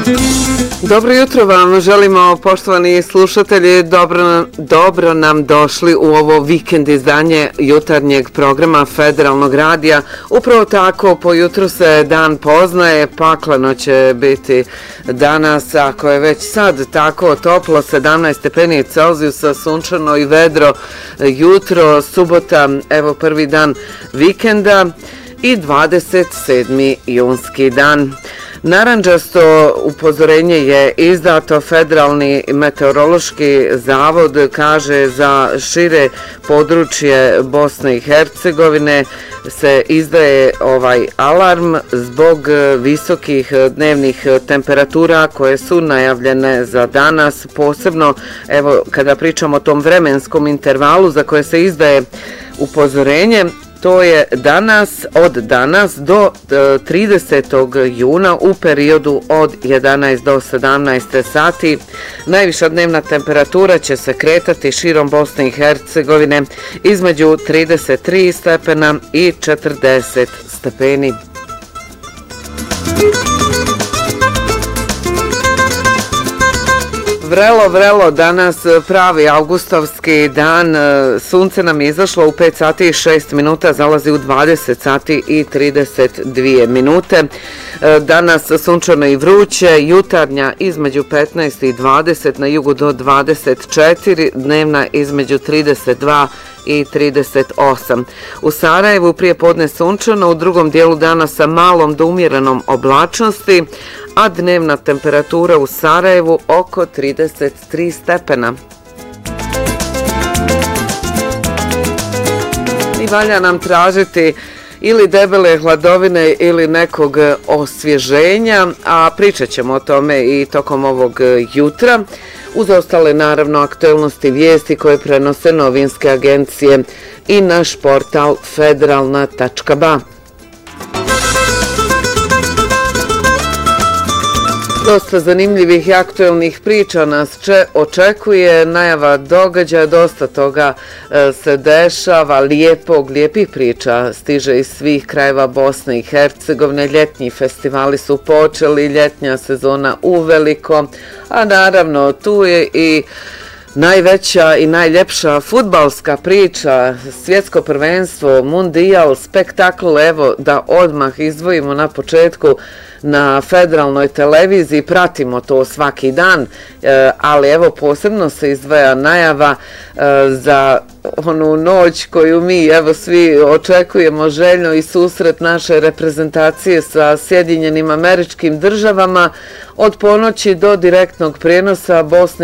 Dobro jutro vam želimo, poštovani slušatelji, dobro nam došli u ovo vikend izdanje jutarnjeg programa Federalnog radija. Upravo tako, po jutru se dan poznaje, pakleno će biti danas, ako je već sad tako toplo, 17 stepeni Celzijusa, sunčano i vedro jutro, subota, evo prvi dan vikenda i 27. junski dan. Narandžasto upozorenje je izdato. Federalni meteorološki zavod kaže za šire područje Bosne i Hercegovine se izdaje ovaj alarm zbog visokih dnevnih temperatura koje su najavljene za danas, posebno evo kada pričamo o tom vremenskom intervalu za koje se izdaje upozorenje. To je od danas do 30. juna u periodu od 11 do 17 sati. Najviša dnevna temperatura će se kretati širom Bosne i Hercegovine između 33 stepena i 40 stepeni. Vrelo, danas pravi avgustovski dan, sunce nam je izašlo u 5 sati i 6 minuta, zalazi u 20 sati i 32 minute. Danas sunčano i vruće, jutarnja između 15 i 20, na jugu do 24, dnevna između 32 i 38. U Sarajevu prije podne sunčano, u drugom dijelu dana sa malom do umjerenom oblačnosti, a dnevna temperatura u Sarajevu oko 33 stepena. I valja nam tražiti ili debele hladovine ili nekog osvježenja, a pričat ćemo o tome i tokom ovog jutra, uz ostale naravno aktuelnosti, vijesti koje prenose novinske agencije i naš portal federalna.ba. Dosta zanimljivih i aktuelnih priča nas očekuje, najava događaja, dosta toga se dešava, lijepih priča stiže iz svih krajeva Bosne i Hercegovine, ljetnji festivali su počeli, ljetnja sezona uveliko, a naravno tu je i najveća i najljepša fudbalska priča, svjetsko prvenstvo, mundijal, spektakl, evo da odmah izdvojimo na početku na federalnoj televiziji, pratimo to svaki dan, ali evo posebno se izdvaja najava za onu noć koju mi evo svi očekujemo željno i susret naše reprezentacije sa Sjedinjenim Američkim Državama od ponoći do direktnog prijenosa Bosne